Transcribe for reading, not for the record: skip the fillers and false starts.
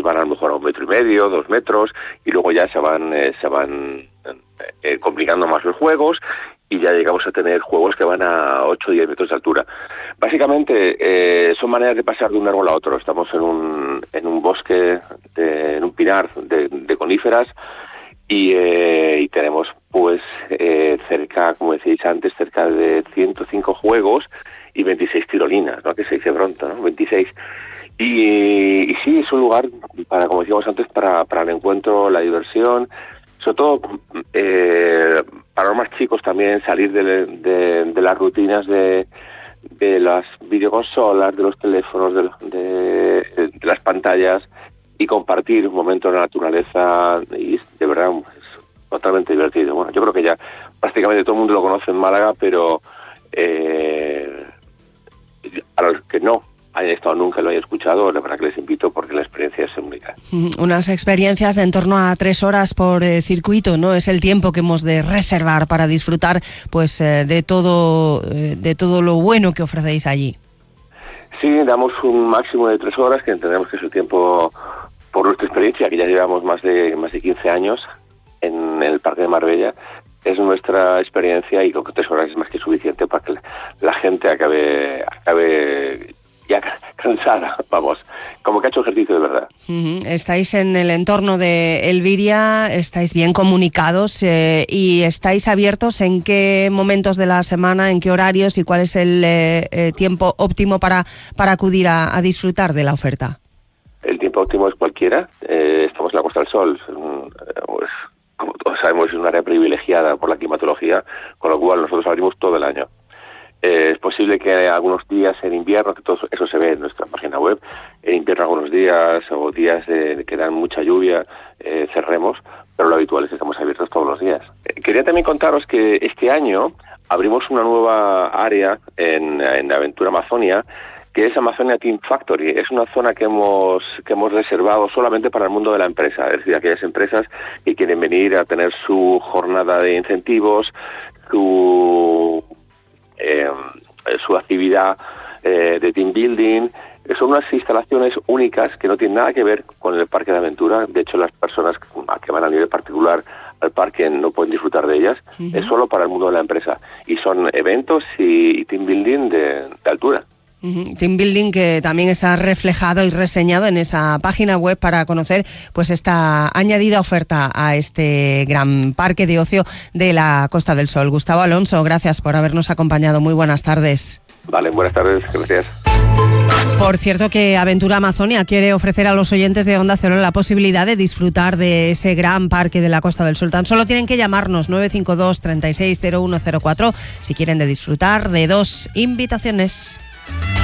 van a lo mejor a 1,5 metros, 2 metros, y luego ya se van complicando más los juegos, y ya llegamos a tener juegos que van a 8 o 10 metros de altura. Básicamente son maneras de pasar de un árbol a otro. Estamos en un bosque, en un pinar de coníferas, y tenemos pues cerca, como decíais antes, cerca de 105 juegos y 26 tirolinas, ¿no? Que se dice pronto, ¿no? 26. Y sí, es un lugar para, como decíamos antes, para el encuentro, la diversión, sobre todo para los más chicos también, salir de las rutinas de las videoconsolas, de los teléfonos, de las pantallas, y compartir un momento en la naturaleza, y de verdad es totalmente divertido. Bueno, yo creo que ya prácticamente todo el mundo lo conoce en Málaga, pero a los que no hayan estado nunca y lo hayan escuchado, la verdad que les invito, porque la experiencia es única. Unas experiencias de en torno a 3 horas por circuito, ¿no? Es el tiempo que hemos de reservar para disfrutar pues de todo lo bueno que ofrecéis allí. Sí, damos un máximo de 3 horas, que entendemos que es el tiempo, por nuestra experiencia, que ya llevamos más de 15 años en el Parque de Marbella. Es nuestra experiencia, y creo que 3 horas es más que suficiente para que la gente acabe ya cansada, vamos, como que ha hecho ejercicio de verdad. Estáis en el entorno de Elviria, estáis bien comunicados y estáis abiertos. ¿En qué momentos de la semana, en qué horarios, y cuál es el tiempo óptimo para acudir a disfrutar de la oferta? El tiempo óptimo es cualquiera. Estamos en la Costa del Sol, como todos sabemos, es un área privilegiada por la climatología, con lo cual nosotros abrimos todo el año. Es posible que algunos días en invierno, que todo eso se ve en nuestra página web, en invierno algunos días o días que dan mucha lluvia, cerremos, pero lo habitual es que estamos abiertos todos los días. Quería también contaros que este año abrimos una nueva área en Aventura Amazonia, que es Amazonia Team Factory. Es una zona que hemos reservado solamente para el mundo de la empresa, es decir, aquellas empresas que quieren venir a tener su jornada de incentivos, su actividad de team building. Son unas instalaciones únicas que no tienen nada que ver con el parque de aventura. De hecho, las personas que van a nivel particular al parque no pueden disfrutar de ellas. Es solo para el mundo de la empresa, y son eventos y team building de altura. Team building que también está reflejado y reseñado en esa página web para conocer pues esta añadida oferta a este gran parque de ocio de la Costa del Sol. Gustavo Alonso, gracias por habernos acompañado. Muy buenas tardes. Vale, buenas tardes, gracias. Por cierto, que Aventura Amazonia quiere ofrecer a los oyentes de Onda Cero la posibilidad de disfrutar de ese gran parque de la Costa del Sol. Tan solo tienen que llamarnos 952 36 0104 si quieren de disfrutar de 2 invitaciones.